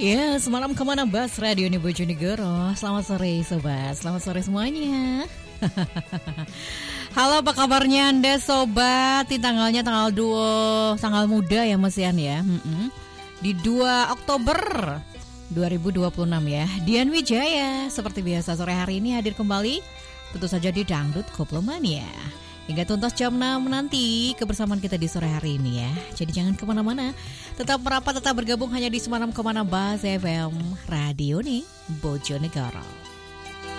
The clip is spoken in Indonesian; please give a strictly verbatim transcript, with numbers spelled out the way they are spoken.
Ya, semalam kemana Bas Radio ini Bojonegoro. Selamat sore sobat, selamat sore semuanya. Halo, apa kabarnya Anda sobat? Di tanggalnya tanggal dua, tanggal muda ya Mas Ian ya. Mm-mm. Di dua Oktober dua ribu dua puluh enam ya. Dian Wijaya seperti biasa sore hari ini hadir kembali tentu saja di Dangdut Koplomania. Hingga tuntas jam enam nanti kebersamaan kita di sore hari ini ya. Jadi jangan kemana-mana, tetap merapat, tetap bergabung hanya di Semalam Kemana Bas F M Radio nih Bojonegoro.